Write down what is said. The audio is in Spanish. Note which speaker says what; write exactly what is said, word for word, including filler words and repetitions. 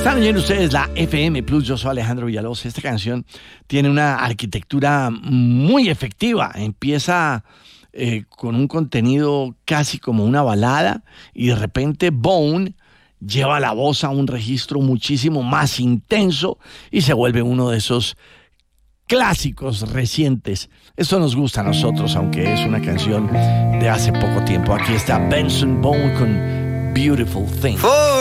Speaker 1: Están oyendo ustedes la F M Plus, yo soy Alejandro Villalobos. Esta canción tiene una arquitectura muy efectiva. Empieza eh, con un contenido casi como una balada y de repente Bone lleva la voz a un registro muchísimo más intenso y se vuelve uno de esos clásicos recientes. Esto nos gusta a nosotros, aunque es una canción de hace poco tiempo. Aquí está Benson Boone con Beautiful Thing.